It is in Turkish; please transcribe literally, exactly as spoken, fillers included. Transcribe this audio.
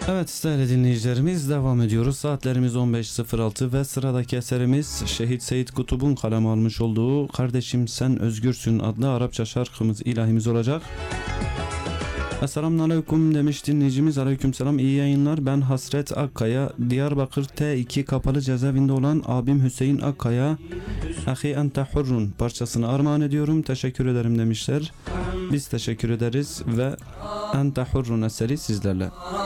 Evet değerli dinleyicilerimiz, devam ediyoruz. Saatlerimiz on beş sıfır altı ve sıradaki eserimiz Şehit Seyyid Kutub'un kaleme almış olduğu Kardeşim Sen Özgürsün adlı Arapça şarkımız, ilahimiz olacak. Esselamun Aleyküm demiş dinleyicimiz. Aleykümselam, iyi yayınlar. Ben Hasret Akkaya, Diyarbakır T iki kapalı cezaevinde olan abim Hüseyin Akkaya Ahi Ente Hurrun parçasını armağan ediyorum. Teşekkür ederim demişler. Biz teşekkür ederiz ve Ente Hurrun eseri sizlerle.